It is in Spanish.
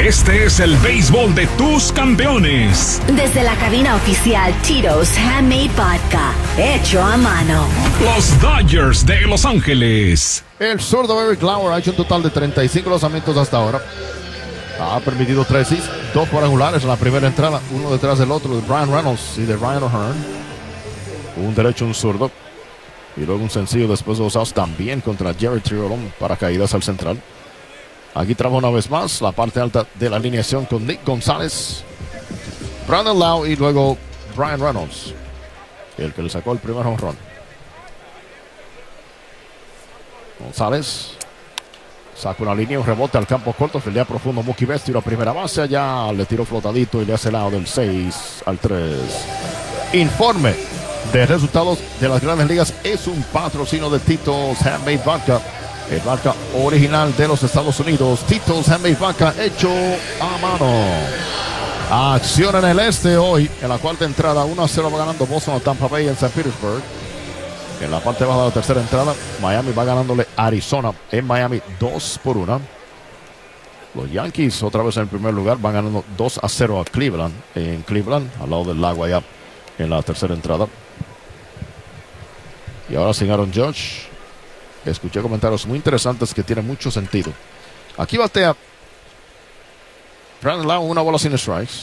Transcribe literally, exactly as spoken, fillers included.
Este es el béisbol de tus campeones. Desde la cabina oficial Tito's Handmade Vodka, hecho a mano. Los Dodgers de Los Ángeles. El zurdo Eric Lauer ha hecho un total de treinta y cinco lanzamientos hasta ahora. Ha permitido tres hits, dos cuadrangulares en la primera entrada, uno detrás del otro, de Brian Reynolds y de Ryan O'Hearn. Un derecho, un zurdo. Y luego un sencillo después de los outs también contra Jerry Triolon para caídas al central. Aquí trabaja una vez más la parte alta de la alineación con Nick González, Brandon Lowe y luego Brian Reynolds, el que le sacó el primer home run. González saca una línea, un rebote al campo corto, fildea profundo Mookie Betts, tiro a primera base, allá le tiró flotadito y le hace el lado del seis al tres. Informe de resultados de las Grandes Ligas es un patrocinio de Tito's Handmade Vodka, el vodka original de los Estados Unidos. Tito's Handmade Vodka hecho a mano. Acción en el este hoy, en la cuarta entrada, uno a cero va ganando Boston a Tampa Bay en San Petersburg. En la parte baja de la tercera entrada, Miami va ganándole a Arizona en Miami dos por uno. Los Yankees otra vez en el primer lugar van ganando dos a cero a Cleveland, en Cleveland, al lado del lago allá en la tercera entrada. Y ahora sin Aaron Judge, escuché comentarios muy interesantes que tienen mucho sentido. Aquí batea Brandon Lowe, una bola sin strikes.